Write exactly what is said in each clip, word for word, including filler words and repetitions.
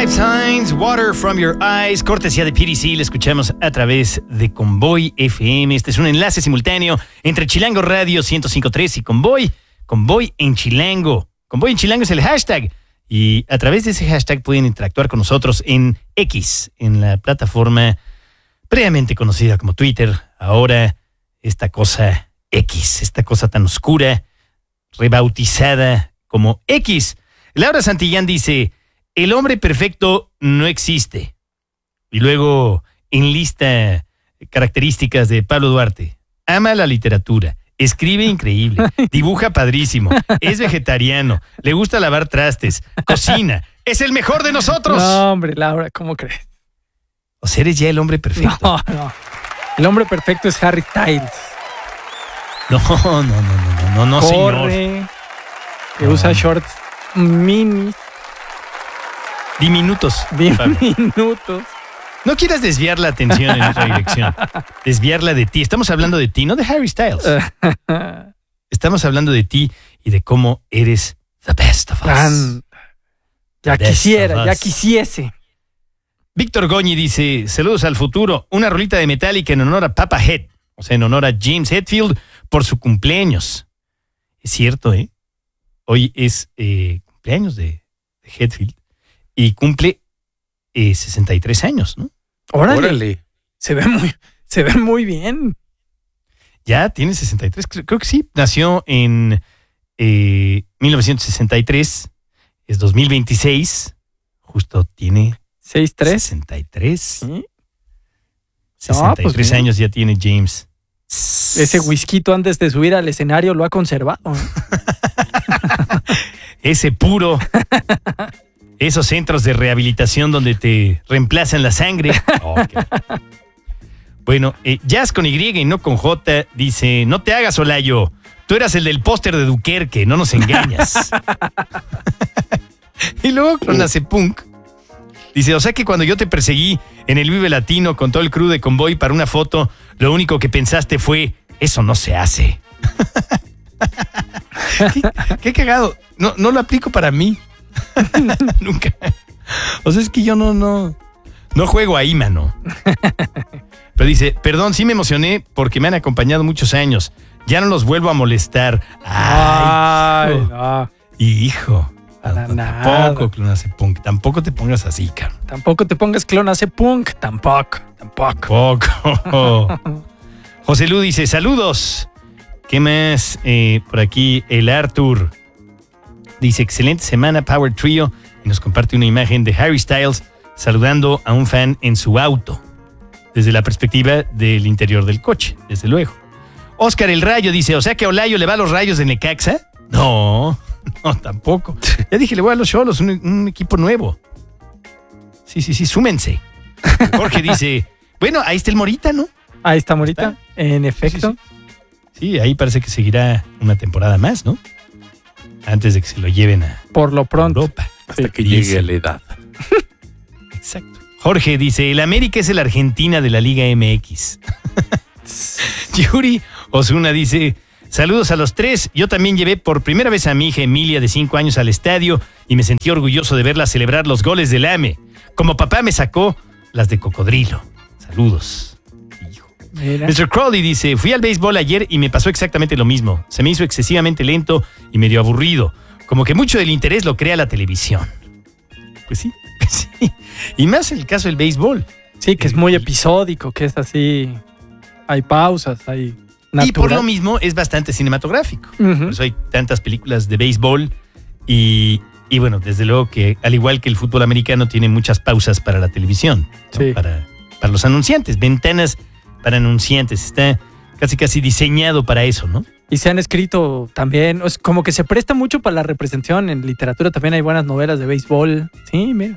Five Signs, Water from Your Eyes, cortesía de P D C, le escuchamos a través de Convoy F M. Este es un enlace simultáneo entre Chilango Radio ciento cinco punto tres y Convoy, Convoy en Chilango. Convoy en Chilango es el hashtag y a través de ese hashtag pueden interactuar con nosotros en X, en la plataforma previamente conocida como Twitter. Ahora esta cosa X, esta cosa tan oscura, rebautizada como X. Laura Santillán dice: el hombre perfecto no existe. Y luego enlista características de Pablo Duarte. Ama la literatura, escribe increíble, dibuja padrísimo, es vegetariano, le gusta lavar trastes, cocina, es el mejor de nosotros. No, hombre, Laura, ¿cómo crees? O sea, eres ya el hombre perfecto. No, no. El hombre perfecto es Harry Styles. No, no, no, no, no, no, Corre, señor. que No. usa shorts minis, Diminutos. Pablo. diminutos. No quieras desviar la atención en otra dirección. Desviarla de ti. Estamos hablando de ti, no de Harry Styles. Estamos hablando de ti y de cómo eres the best of us. Tan- Ya The best quisiera, of ya us. quisiese. Víctor Goñi dice: saludos al futuro. Una rolita de Metallica en honor a Papa Head. O sea, en honor a James Hetfield por su cumpleaños. Es cierto, ¿eh? Hoy es eh, cumpleaños de, de Hetfield. Y cumple eh, sesenta y tres años, ¿no? Órale. Órale. Se ve muy, se ve muy bien. Ya tiene sesenta y tres, creo, creo que sí. Nació en eh, mil novecientos sesenta y tres, es dos mil veintiséis, justo tiene seis tres. sesenta y tres. ¿Sí? sesenta y tres pues bien. años ya tiene James. Ese whisky antes de subir al escenario lo ha conservado. Ese puro. Esos centros de rehabilitación donde te reemplazan la sangre. Okay. Bueno, eh, Jazz con Y y no con J dice: no te hagas, Olayo. Tú eras el del póster de Duquerque, no nos engañas. Y luego Clonace Punk dice: o sea que cuando yo te perseguí en el Vive Latino con todo el crew de Convoy para una foto, lo único que pensaste fue: eso no se hace. ¿Qué, qué cagado. No, no lo aplico para mí. Nunca. O sea, es que yo no, no, no juego ahí, mano. Pero dice: perdón, sí me emocioné porque me han acompañado muchos años. Ya no los vuelvo a molestar. Ay, Ay, hijo. no. Hijo. Para Tampoco, nada. Clonace Punk. Tampoco te pongas así, cabrón. Tampoco te pongas clon hace punk. Tampoco, tampoco. Tampoco. José Lu dice: saludos. ¿Qué más? Eh, por aquí el Arthur dice: excelente semana, Power Trio. Y nos comparte una imagen de Harry Styles saludando a un fan en su auto. Desde la perspectiva del interior del coche, desde luego. Oscar el Rayo dice: o sea que a Olayo le va a los Rayos de Necaxa. No, no, tampoco. Ya dije, le voy a los Xolos, un, un equipo nuevo. Sí, sí, sí, súmense. Jorge dice: bueno, ahí está el Morita, ¿no? Ahí está, Morita. En efecto. Sí, sí. Sí, ahí parece que seguirá una temporada más, ¿no? Antes de que se lo lleven a Por lo pronto. Europa. Hasta Sí, que dice. llegue a la edad. Exacto. Jorge dice: el América es el Argentina de la Liga M X. Yuri Osuna dice: saludos a los tres. Yo también llevé por primera vez a mi hija Emilia de cinco años al estadio y me sentí orgulloso de verla celebrar los goles del A M E. Como papá me sacó las de cocodrilo. Saludos. Hijo. Mira. mister Crowley dice: fui al béisbol ayer y me pasó exactamente lo mismo. Se me hizo excesivamente lento y medio aburrido. Como que mucho del interés lo crea la televisión. Pues sí, pues sí. Y más el caso del béisbol. Sí, que es muy episódico, que es así. Hay pausas, hay natural. Y por lo mismo es bastante cinematográfico. Ujú. Por eso hay tantas películas de béisbol y, y bueno, desde luego que al igual que el fútbol americano tiene muchas pausas para la televisión, ¿no? Sí. para, para los anunciantes, ventanas para anunciantes. Está casi casi diseñado para eso, ¿no? Y se han escrito también, es como que se presta mucho para la representación. En literatura también hay buenas novelas de béisbol. Sí, mira.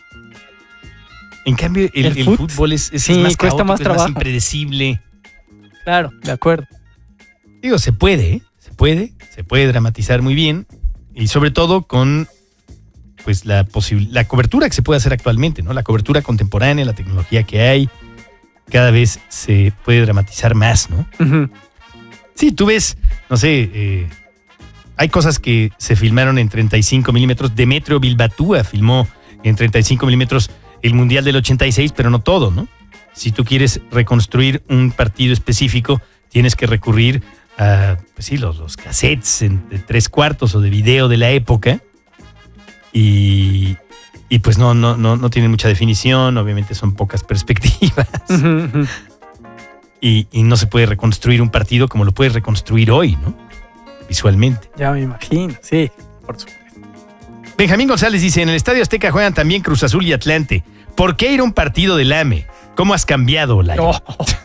En cambio, el, El el fut- fútbol es, es sí, más cuesta caótico, más es trabajo. más impredecible. Claro, de acuerdo. Digo, se puede, ¿eh? Se puede, se puede dramatizar muy bien y sobre todo con pues la posibil- la cobertura que se puede hacer actualmente, ¿no? La cobertura contemporánea, la tecnología que hay, cada vez se puede dramatizar más, ¿no? Ujú. Sí, tú ves, no sé, eh, hay cosas que se filmaron en treinta y cinco milímetros. Demetrio Bilbatúa filmó en treinta y cinco milímetros el Mundial del ochenta y seis, pero no todo, ¿no? Si tú quieres reconstruir un partido específico, tienes que recurrir a, pues sí, los, los cassettes en, de tres cuartos o de video de la época y, y pues no, no, no, no tienen mucha definición, obviamente son pocas perspectivas. Uh-huh. y, y no se puede reconstruir un partido como lo puedes reconstruir hoy, ¿no? Visualmente. Ya me imagino, sí, por supuesto. Benjamín González dice, en el Estadio Azteca juegan también Cruz Azul y Atlante. ¿Por qué ir a un partido del A M E? ¿Cómo has cambiado, Layo? Oh.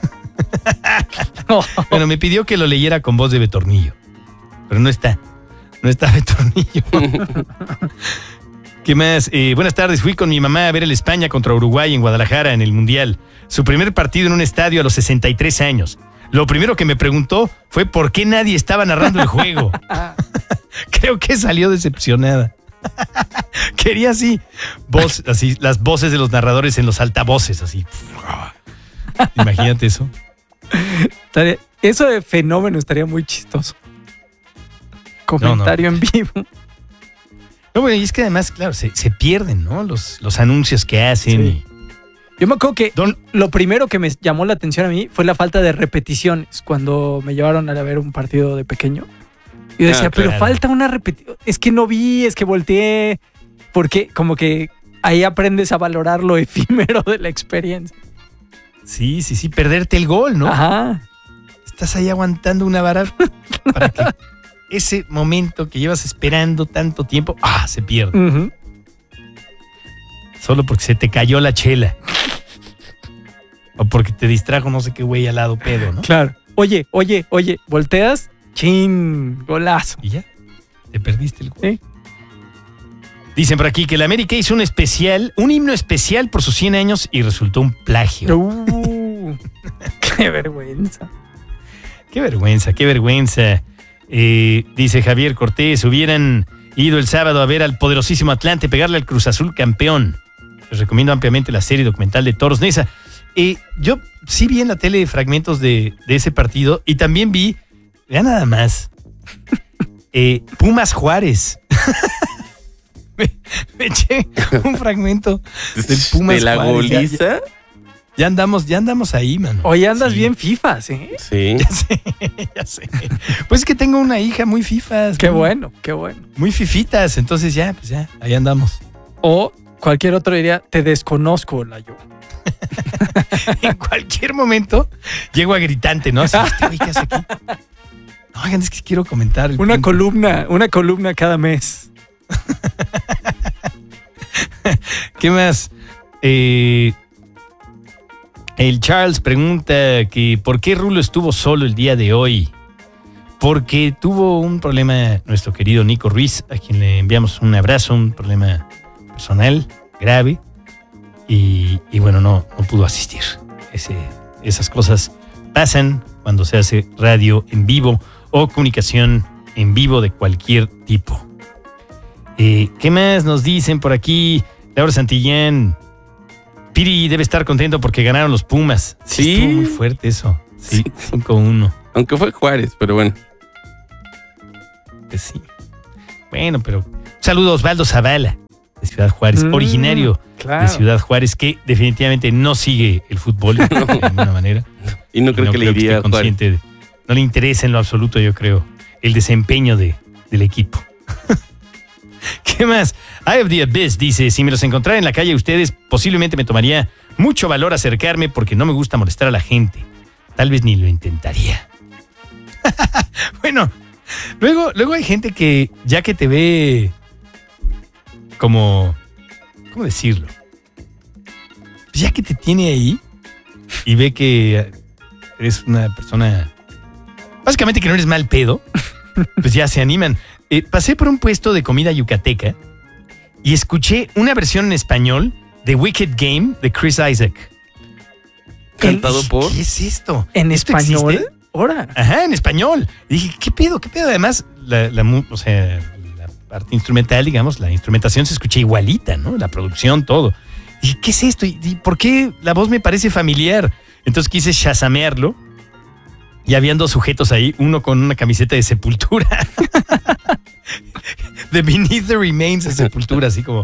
Oh. Bueno, me pidió que lo leyera con voz de Betornillo, pero no está. No está Betornillo. ¿Qué más? Eh, buenas tardes. Fui con mi mamá a ver el España contra Uruguay en Guadalajara en el Mundial. Su primer partido en un estadio a los sesenta y tres años. Lo primero que me preguntó fue por qué nadie estaba narrando el juego. Creo que salió decepcionada. Quería así, voz, así, las voces de los narradores en los altavoces, así. Imagínate eso. Eso de fenómeno estaría muy chistoso. Comentario no, no. en vivo. No, bueno, y es que además, claro, se, se pierden, ¿no? Los, los anuncios que hacen. Sí. Y... Yo me acuerdo que Don... lo primero que me llamó la atención a mí fue la falta de repeticiones cuando me llevaron a ver un partido de pequeño. Yo decía, ah, claro. pero falta una repetición. Es que no vi, es que volteé. Porque como que ahí aprendes a valorar lo efímero de la experiencia. Sí, sí, sí, perderte el gol, ¿no? Ajá. Estás ahí aguantando una vara para que ese momento que llevas esperando tanto tiempo, ah, se pierde. Uh-huh. Solo porque se te cayó la chela. O porque te distrajo no sé qué güey al lado pedo, ¿no? Claro. Oye, oye, oye, volteas, chin, golazo. Y ya, te perdiste el gol. Sí. Dicen por aquí que la América hizo un especial, un himno especial por sus cien años y resultó un plagio. Uh, ¡Qué vergüenza! ¡Qué vergüenza, qué vergüenza! Eh, dice Javier Cortés, hubieran ido el sábado a ver al poderosísimo Atlante pegarle al Cruz Azul campeón. Les recomiendo ampliamente la serie documental de Toros Neza. Eh, yo sí vi en la tele fragmentos de, de ese partido y también vi, vean nada más, eh, Pumas Juárez. Me, me eché un fragmento del Pumas ¿De la Juárez. goliza? Ya, ya, ya andamos, ya andamos ahí, mano. Oye, andas sí. bien fifas, ¿eh? Sí. Ya sé, ya sé. Pues es que tengo una hija muy fifas. Qué muy, bueno, qué bueno. Muy fifitas, entonces ya, pues ya, ahí andamos. O cualquier otro diría, te desconozco, Layo. En cualquier momento llego a gritante, ¿no? Así, ¿qué haces aquí? No, oigan, es que quiero comentar. El una punto. columna, una columna cada mes. ¿Qué más? Eh, el Charles pregunta que ¿por qué Rulo estuvo solo el día de hoy? Porque tuvo un problema nuestro querido Nico Ruiz, a quien le enviamos un abrazo, un problema personal grave y, y bueno, no, no pudo asistir. Ese, esas cosas pasan cuando se hace radio en vivo o comunicación en vivo de cualquier tipo. Eh, ¿Qué más nos dicen por aquí? Laura Santillán. Piri debe estar contento porque ganaron los Pumas. Sí, sí. Estuvo muy fuerte eso. Sí, cinco uno. Aunque fue Juárez, pero bueno. Pues sí. Bueno, pero un saludo a Osvaldo Zavala, de Ciudad Juárez, mm, originario claro. de Ciudad Juárez, que definitivamente no sigue el fútbol de ninguna manera. Y no creo y no que creo le iría que esté consciente de, no le interesa en lo absoluto, yo creo, el desempeño de, del equipo. ¿Qué más? Eye of the Abyss dice, si me los encontrara en la calle ustedes, posiblemente me tomaría mucho valor acercarme porque no me gusta molestar a la gente. Tal vez ni lo intentaría. Bueno, luego, luego hay gente que ya que te ve como, ¿cómo decirlo? Ya que te tiene ahí y ve que eres una persona, básicamente que no eres mal pedo, pues ya se animan. Eh, pasé por un puesto de comida yucateca y escuché una versión en español de Wicked Game de Chris Isaac. ¿Cantado por? ¿Qué es esto? ¿En ¿Esto español? existe? Ahora. Ajá, en español. Y dije, ¿qué pedo? ¿Qué pedo? Además, la, la, o sea, la parte instrumental, digamos, la instrumentación se escucha igualita, ¿no? La producción, todo. Y dije, ¿qué es esto? ¿Y, y por qué la voz me parece familiar? Entonces quise shazamearlo y habían dos sujetos ahí, uno con una camiseta de Sepultura. De Beneath the Remains de Sepultura, así como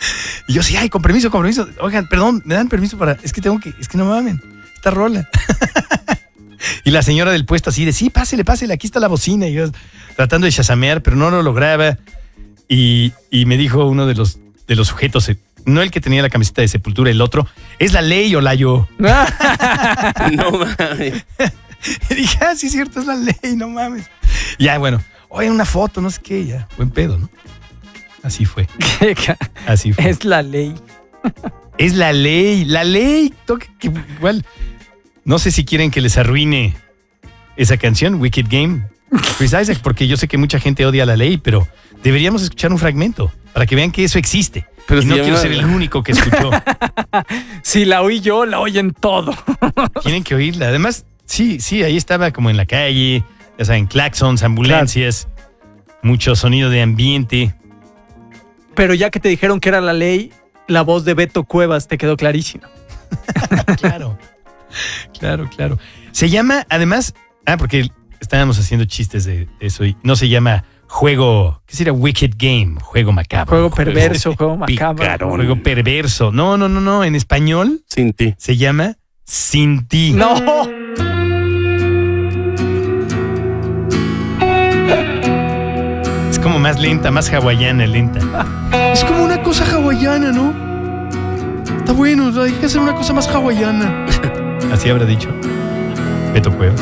Y yo sí, ay, con permiso, con permiso. Oigan, perdón, me dan permiso para... Es que tengo que... Es que no mamen, esta rola. Y la señora del puesto así de, sí, pásele, pásele, aquí está la bocina. Y yo tratando de chasamear, pero no lo lograba. Y, y me dijo uno de los, de los sujetos, no el que tenía la camiseta de Sepultura, el otro, ¿es la ley o la yo? No mames. Y dije, ah, sí es cierto, es la ley, no mames. Ya, bueno, oye, una foto, no sé qué, ya, buen pedo, ¿no? Así fue. Así fue. Es la ley. Es la ley, la ley. Toque, que igual, no sé si quieren que les arruine esa canción, Wicked Game, Chris Isaak, porque yo sé que mucha gente odia la ley, pero deberíamos escuchar un fragmento para que vean que eso existe. Pero y no llama... quiero ser el único que escuchó. Si la oí yo, la oyen todo. Tienen que oírla. Además, sí, sí, ahí estaba como en la calle, ya saben, claxons, ambulancias, claro. Mucho sonido de ambiente. Pero ya que te dijeron que era la ley, la voz de Beto Cuevas te quedó clarísima. Claro, claro, claro. Se llama, además, ah, porque estábamos haciendo chistes de eso y no se llama juego, ¿qué sería? Wicked Game, juego macabro. Juego perverso, juego, juego macabro. Picarón. Juego perverso. No, no, no, no, en español. Sin ti. Se llama Sin ti. No. Es como más lenta, más hawaiana, lenta. Es como una cosa hawaiana, ¿no? Está bueno, hay que hacer una cosa más hawaiana. Así habrá dicho Beto Cueva.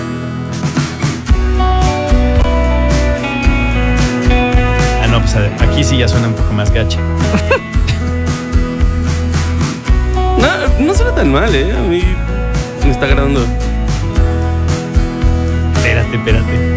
Ah, no, pues aquí sí ya suena un poco más gacha. No, no suena tan mal, ¿eh? A mí me está agradando. Espérate, espérate.